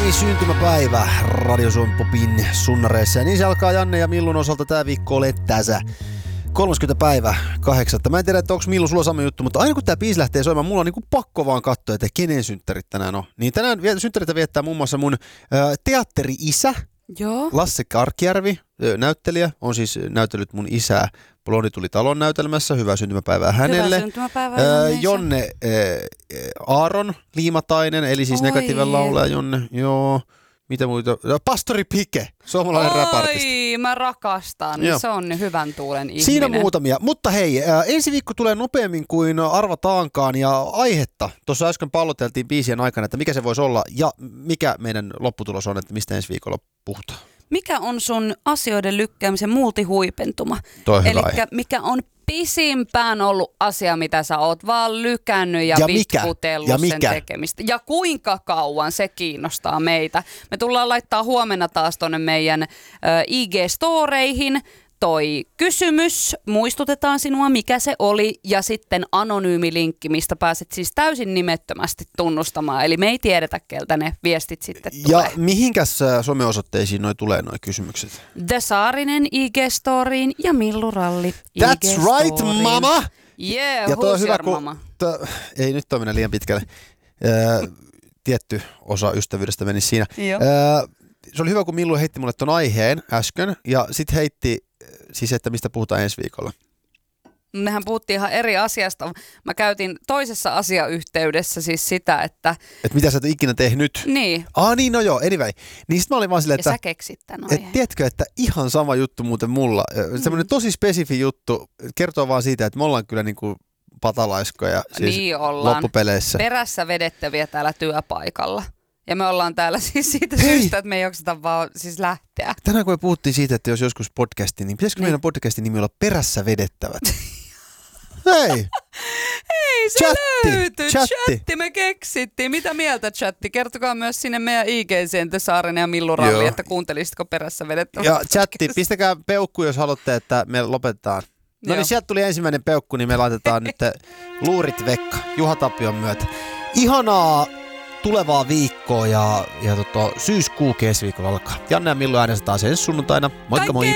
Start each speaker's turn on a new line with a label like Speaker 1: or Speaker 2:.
Speaker 1: pieni syntymäpäivä Radio Suomi Popin sunnareissa. Ja niin se alkaa Janne ja Millun osalta tää viikko ole tässä. 30. päivä 8. Mä en tiedä, että onko Millu sulla sama juttu, mutta aina kun tää biisi lähtee soimaan, mulla on niinku pakko vaan katsoa, että kenen synttärit tänään on. Niin tänään synttärit viettää muun muassa mun teatteri-isä,
Speaker 2: Joo.
Speaker 1: Lasse Karkjärvi, näyttelijä, on siis näytellyt mun isää Bloni tuli talon näytelmässä. Hyvää syntymäpäivää hänelle.
Speaker 2: Hyvää syntymäpäivää
Speaker 1: Jonne Aaron Liimatainen, eli siis negatiivinen laulaja Jonne. Joo. Mitä muuta? Pastori Pike, suomalainen rap-artisti.
Speaker 2: Oi, mä rakastan. Joo. Se on hyvän tuulen ihminen.
Speaker 1: Siinä muutamia. Mutta hei, ensi viikko tulee nopeammin kuin arvataankaan ja aihetta. Tuossa äsken palloteltiin biisien aikana, että mikä se voisi olla ja mikä meidän lopputulos on, että mistä ensi viikolla puhutaan.
Speaker 2: Mikä on sun asioiden lykkäämisen multihuipentuma?
Speaker 1: Elikkä
Speaker 2: mikä on pisimpään ollut asia, mitä sä oot vaan lykännyt ja vitkutellut sen tekemistä. Ja kuinka kauan se kiinnostaa meitä. Me tullaan laittaa huomenna taas tonne meidän IG-storeihin toi kysymys. Muistutetaan sinua, mikä se oli. Ja sitten anonyymi linkki, mistä pääset siis täysin nimettömästi tunnustamaan. Eli me ei tiedetä, keltä ne viestit sitten tulee.
Speaker 1: Ja mihinkäs some-osoitteisiin tulee noi kysymykset?
Speaker 2: The Saarinen IG-storiin ja Millu Ralli
Speaker 1: IG-storiin. That's right, mama!
Speaker 2: Yeah,
Speaker 1: ja
Speaker 2: who's your mama?
Speaker 1: Ei nyt toi mennä liian pitkälle. Tietty osa ystävyydestä meni siinä. Se oli hyvä, kun Millu heitti mulle ton aiheen äsken ja sit heitti siis, että mistä puhutaan ensi viikolla.
Speaker 2: Mehän puhuttiin ihan eri asiasta. Mä käytin toisessa asiayhteydessä siis sitä, että
Speaker 1: mitä sä et ikinä tehnyt?
Speaker 2: Niin.
Speaker 1: Niin no joo, anyway. Niin sit mä olin vaan silleen, että
Speaker 2: sä keksit tän aiheen.
Speaker 1: Tiedätkö, että ihan sama juttu muuten mulla. Semmoinen tosi spesifi juttu kertoo vaan siitä, että me ollaan kyllä niinku patalaiskoja siis
Speaker 2: niin ollaan.
Speaker 1: Loppupeleissä.
Speaker 2: Perässä vedettäviä täällä työpaikalla. Ja me ollaan täällä siis siitä syystä, että me ei jokseta vaan siis lähteä.
Speaker 1: Tänään kun me puhuttiin siitä, että jos joskus podcasti, niin pitäisikö meidän podcastin nimi olla Perässä vedettävät? Hei!
Speaker 2: Hei, se löytyi. Chatti me keksittiin. Mitä mieltä chatti? Kertokaa myös sinne meidän IG:seen The Saarinen ja Millu Ralli, että kuuntelisitko Perässä vedettävät.
Speaker 1: Ja chatti, pistäkää peukku, jos haluatte, että me lopetetaan. No niin, sieltä tuli ensimmäinen peukku, niin me laitetaan nyt luurit vekka Juha Tapion myötä. Ihanaa tulevaa viikkoa ja syyskuu keskiviikolla alkaa. Janne ja Millu äänestetään ensi sunnuntaina. Moikka moi!